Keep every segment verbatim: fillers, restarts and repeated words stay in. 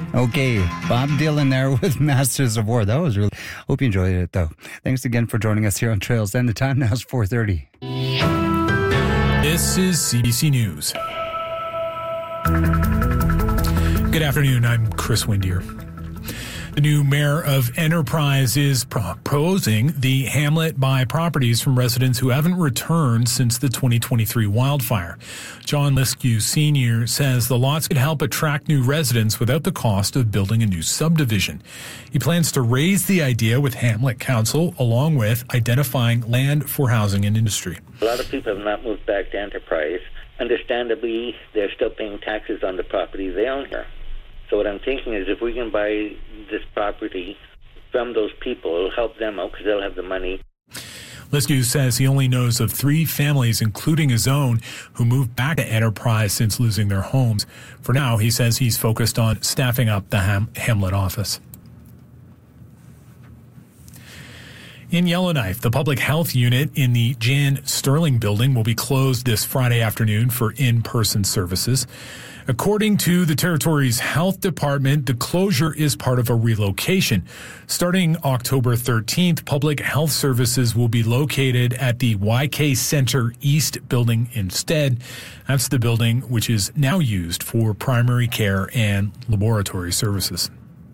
Okay, Bob Dylan there with Masters of War. That was really... Hope you enjoyed it, though. Thanks again for joining us here on Trails. And the time now is four thirty. This is C B C News. Good afternoon. I'm Chris Windier. The new mayor of Enterprise is proposing the Hamlet buy properties from residents who haven't returned since the twenty twenty-three wildfire. John Liskew Senior says the lots could help attract new residents without the cost of building a new subdivision. He plans to raise the idea with Hamlet Council, along with identifying land for housing and industry. A lot of people have not moved back to Enterprise. Understandably, they're still paying taxes on the property they own here. So what I'm thinking is if we can buy this property from those people, it'll help them out because they'll have the money. Liskew says he only knows of three families, including his own, who moved back to Enterprise since losing their homes. For now, he says he's focused on staffing up the Ham- Hamlet office. In Yellowknife, the public health unit in the Jan Sterling building will be closed this Friday afternoon for in-person services. According to the territory's health department, the closure is part of a relocation. Starting October thirteenth, public health services will be located at the Y K Center East building instead. That's the building which is now used for primary care and laboratory services.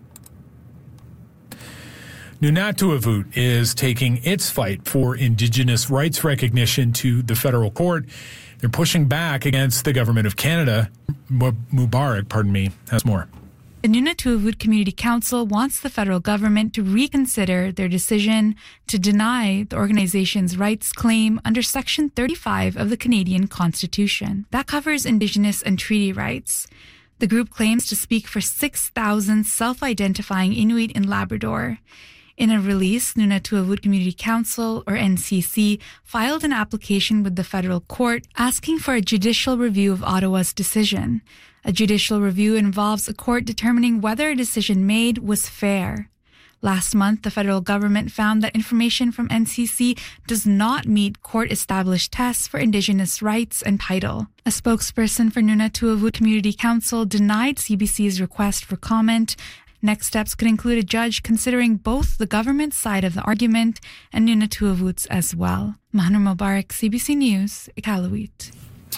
Nunatuavut is taking its fight for Indigenous rights recognition to the federal court. They're pushing back against the government of Canada. Mubarak, pardon me, has more. The Nunatuavut Community Council wants the federal government to reconsider their decision to deny the organization's rights claim under Section thirty-five of the Canadian Constitution. That covers Indigenous and treaty rights. The group claims to speak for six thousand self-identifying Inuit in Labrador. In a release, Nunatuavut Community Council, or N C C, filed an application with the federal court asking for a judicial review of Ottawa's decision. A judicial review involves a court determining whether a decision made was fair. Last month, the federal government found that information from N C C does not meet court-established tests for Indigenous rights and title. A spokesperson for Nunatuavut Community Council denied C B C's request for comment. Next steps could include a judge considering both the government's side of the argument and Nunatuavut's as well. Mahanur Mubarak, C B C News, Iqaluit.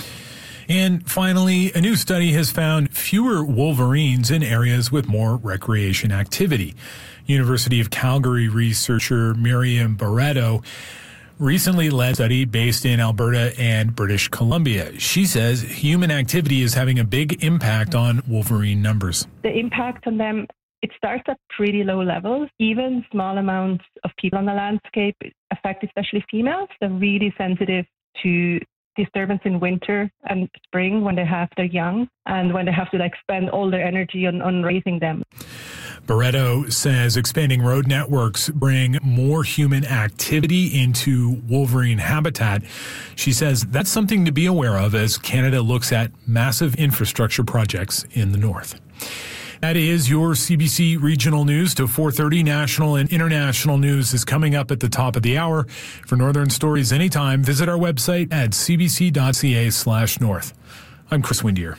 And finally, a new study has found fewer wolverines in areas with more recreation activity. University of Calgary researcher Miriam Barreto recently led a study based in Alberta and British Columbia. She says human activity is having a big impact on wolverine numbers. The impact on them, it starts at pretty low levels. Even small amounts of people on the landscape affect especially females. They're really sensitive to disturbance in winter and spring when they have their young and when they have to like spend all their energy on, on raising them. Barreto says expanding road networks bring more human activity into wolverine habitat. She says that's something to be aware of as Canada looks at massive infrastructure projects in the north. That is your C B C Regional News to four thirty. National and international news is coming up at the top of the hour. For Northern Stories anytime, visit our website at cbc.ca slash north. I'm Chris Windier.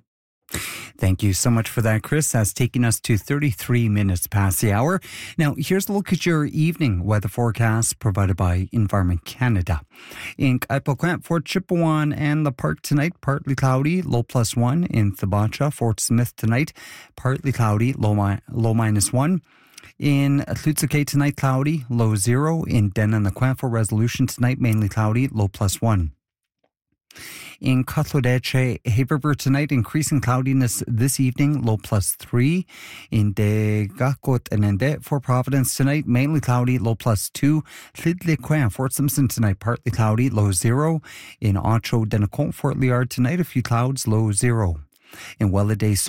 Thank you so much for that, Chris. That's taking us to thirty-three minutes past the hour. Now, here's a look at your evening weather forecast provided by Environment Canada. In Kaipakwet, Fort Chipewyan and the Park tonight, partly cloudy, low plus one. In Thibacha, Fort Smith tonight, partly cloudy, low, mi- low minus one. In Tlutsuke tonight, cloudy, low zero. In Denanakwet, for Resolution tonight, mainly cloudy, low plus one. In Katlodeche, Haverver tonight, increasing cloudiness this evening, low plus three. In Degakot and Ende, for Providence tonight, mainly cloudy, low plus two. Tlidlequin, Fort Simpson tonight, partly cloudy, low zero. In Ocho Denacon, Fort Liard tonight, a few clouds, low zero. In Welladay,